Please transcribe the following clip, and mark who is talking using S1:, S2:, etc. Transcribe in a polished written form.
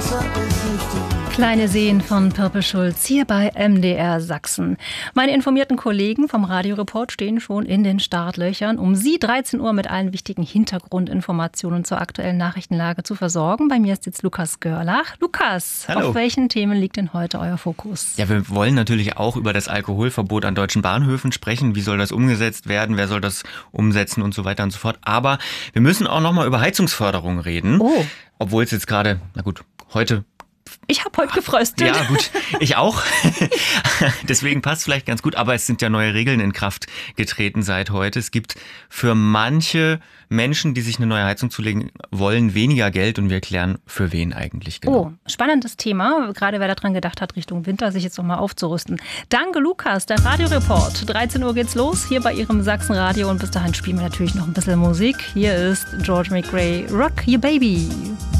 S1: Kleine Seen von Purple Schulz hier bei MDR Sachsen. Meine informierten Kollegen vom Radioreport stehen schon in den Startlöchern, um Sie 13 Uhr mit allen wichtigen Hintergrundinformationen zur aktuellen Nachrichtenlage zu versorgen. Bei mir ist jetzt Lukas Görlach. Lukas,
S2: hallo.
S1: Auf welchen Themen liegt denn heute euer Fokus?
S2: Ja, wir wollen natürlich auch über das Alkoholverbot an deutschen Bahnhöfen sprechen. Wie soll das umgesetzt werden? Wer soll das umsetzen und so weiter und so fort. Aber wir müssen auch nochmal über Heizungsförderung reden.
S1: Oh.
S2: Obwohl es jetzt gerade, heute...
S1: Ich habe heute gefröstet.
S2: Ja, gut, ich auch. Deswegen passt vielleicht ganz gut. Aber es sind ja neue Regeln in Kraft getreten seit heute. Es gibt für manche Menschen, die sich eine neue Heizung zulegen wollen, weniger Geld. Und wir erklären, für wen eigentlich genau.
S1: Oh, spannendes Thema. Gerade wer daran gedacht hat, Richtung Winter sich jetzt nochmal aufzurüsten. Danke, Lukas. Der Radioreport. 13 Uhr geht's los, hier bei Ihrem Sachsenradio. Und bis dahin spielen wir natürlich noch ein bisschen Musik. Hier ist George McRae, Rock Your Baby.